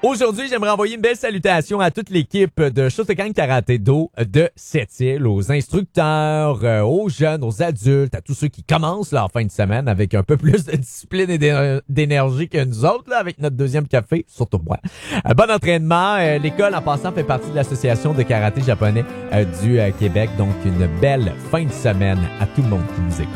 Aujourd'hui, j'aimerais envoyer une belle salutation à toute l'équipe de Shotokan Karaté Do de Sept-Îles, aux instructeurs, aux jeunes, aux adultes, à tous ceux qui commencent là, en fin de semaine avec un peu plus de discipline et d'énergie que nous autres, là, avec notre deuxième café, surtout moi. Bon entraînement. L'école, en passant, fait partie de l'Association de karaté japonais du Québec. Donc, une belle fin de semaine à tout le monde qui nous écoute.